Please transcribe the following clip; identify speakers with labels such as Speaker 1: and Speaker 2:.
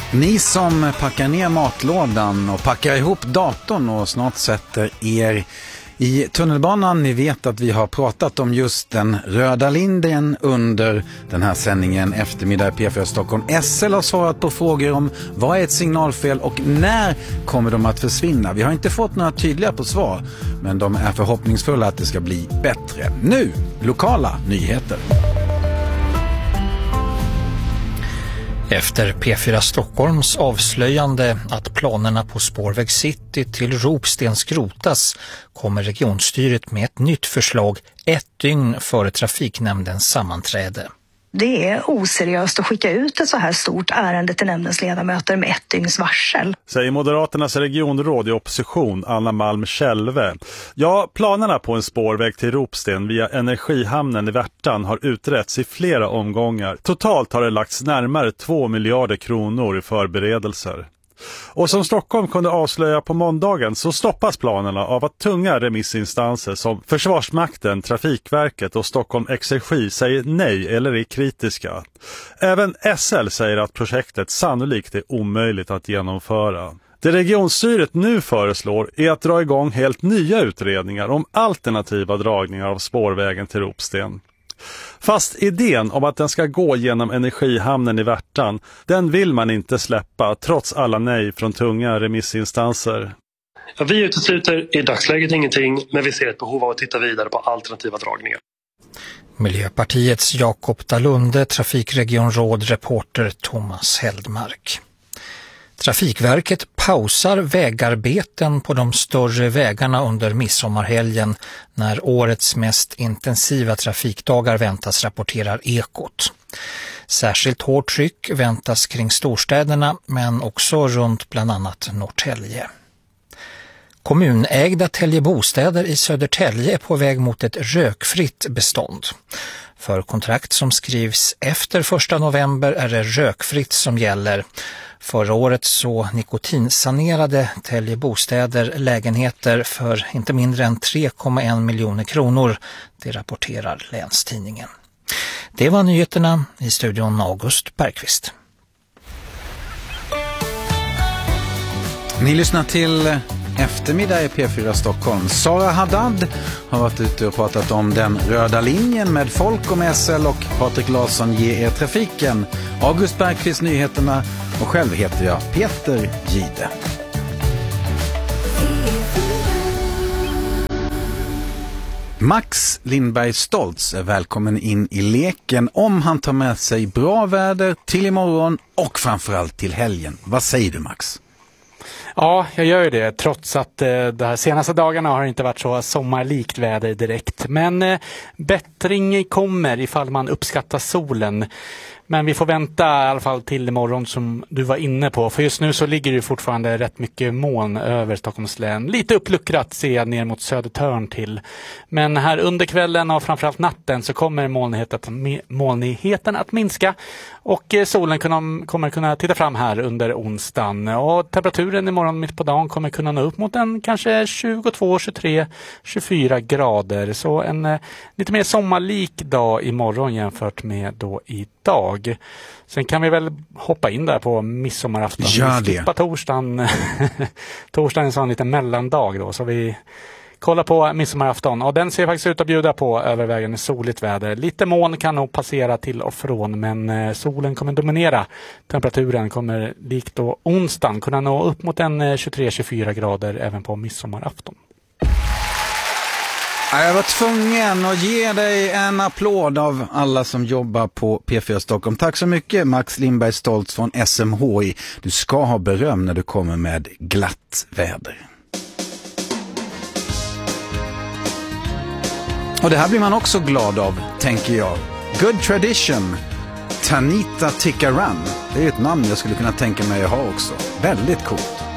Speaker 1: Ni som packar ner matlådan och packar ihop datorn och snart sätter er i tunnelbanan, ni vet att vi har pratat om just den röda linjen under den här sändningen Eftermiddag i P4 Stockholm. SL har svarat på frågor om vad är ett signalfel och när kommer de att försvinna. Vi har inte fått några tydliga på svar, men de är förhoppningsfulla att det ska bli bättre. Nu, lokala nyheter.
Speaker 2: Efter P4 Stockholms avslöjande att planerna på Spårväg City till Ropsten skrotas kommer regionstyret med ett nytt förslag 1 dygn före trafiknämndens sammanträde.
Speaker 3: Det är oseriöst att skicka ut ett så här stort ärende till nämndens ledamöter med 1 dygns varsel.
Speaker 4: Säger Moderaternas regionråd i opposition Anna Malm Kjellve. Ja, planerna på en spårväg till Ropsten via energihamnen i Värtan har utretts i flera omgångar. Totalt har det lagts närmare 2 miljarder kronor i förberedelser. Och som Stockholm kunde avslöja på måndagen så stoppas planerna av att tunga remissinstanser som Försvarsmakten, Trafikverket och Stockholm Exergi säger nej eller är kritiska. Även SL säger att projektet sannolikt är omöjligt att genomföra. Det regionstyret nu föreslår är att dra igång helt nya utredningar om alternativa dragningar av spårvägen till Ropsten. Fast idén om att den ska gå genom energihamnen i Värtan, den vill man inte släppa trots alla nej från tunga remissinstanser.
Speaker 5: Ja, vi utesluter i dagsläget ingenting, men vi ser ett behov av att titta vidare på alternativa dragningar.
Speaker 2: Miljöpartiets Jakob Dalunde, trafikregionråd, reporter Thomas Heldmark. Trafikverket pausar vägarbeten på de större vägarna under midsommarhelgen när årets mest intensiva trafikdagar väntas, rapporterar Ekot. Särskilt hårt tryck väntas kring storstäderna men också runt bland annat Norrtälje. Kommunägda Tälje bostäder i Södertälje är på väg mot ett rökfritt bestånd. För kontrakt som skrivs efter 1 november är det rökfritt som gäller. Förra året så nikotinsanerade Tälje bostäder lägenheter för inte mindre än 3,1 miljoner kronor, det rapporterar Länstidningen. Det var nyheterna, i studion August Bergqvist.
Speaker 1: Ni lyssnar till Eftermiddag i P4 Stockholm. Sara Haddad har varit ute och pratat om den röda linjen med folk om SL och Patrik Larsson ger er trafiken. August Bergqvist nyheterna och själv heter jag Peter Gide. Max Lindberg Stoltz är välkommen in i leken om han tar med sig bra väder till imorgon och framförallt till helgen. Vad säger du, Max?
Speaker 6: Ja, jag gör ju det, trots att de här senaste dagarna har det inte varit så sommarlikt väder direkt. Men bättring kommer ifall man uppskattar solen. Men vi får vänta i alla fall till imorgon som du var inne på. För just nu så ligger det fortfarande rätt mycket moln över Stockholms län. Lite uppluckrat ser jag ner mot Södertörn till. Men här under kvällen och framförallt natten så kommer molnigheten att minska. Och solen kommer kunna titta fram här under onsdagen. Och temperaturen imorgon mitt på dagen kommer kunna nå upp mot en kanske 22, 23, 24 grader. Så en lite mer sommarlik dag imorgon jämfört med då idag. Sen kan vi väl hoppa in där på midsommarafton.
Speaker 1: Ja,
Speaker 6: vi skippar torsdagen. Torsdagen är en sån liten mellandag då. Så vi kollar på midsommarafton. Och den ser faktiskt ut att bjuda på övervägande soligt väder. Lite moln kan nog passera till och från. Men solen kommer dominera. Temperaturen kommer likt då onsdagen kunna nå upp mot en 23-24 grader även på midsommarafton.
Speaker 1: Jag var tvungen att ge dig en applåd av alla som jobbar på P4 Stockholm. Tack så mycket, Max Lindberg Stoltz från SMHI. Du ska ha beröm när du kommer med glatt väder. Och det här blir man också glad av, tänker jag. Good Tradition, Tanita Tikaram. Det är ett namn jag skulle kunna tänka mig att ha också. Väldigt coolt.